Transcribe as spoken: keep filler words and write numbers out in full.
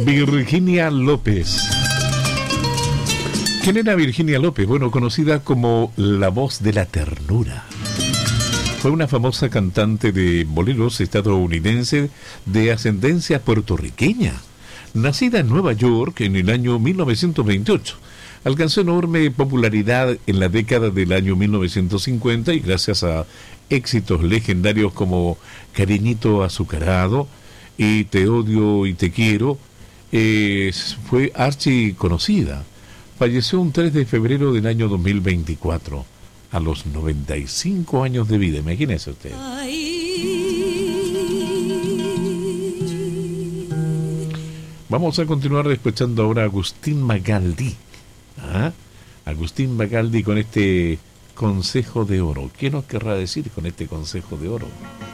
Virginia López. ¿Quién era Virginia López? Bueno, conocida como la voz de la ternura. Fue una famosa cantante de boleros estadounidense de ascendencia puertorriqueña. Nacida en Nueva York en el año mil novecientos veintiocho. Alcanzó enorme popularidad en la década del año mil novecientos cincuenta y gracias a éxitos legendarios como Cariñito Azucarado y Te Odio y Te Quiero, eh, fue archiconocida. Falleció un tres de febrero del año dos mil veinticuatro, a los noventa y cinco años de vida, imagínese usted. Vamos a continuar escuchando ahora a Agustín Magaldi. ¿Ah? Agustín Magaldi con este consejo de oro. ¿Qué nos querrá decir con este consejo de oro?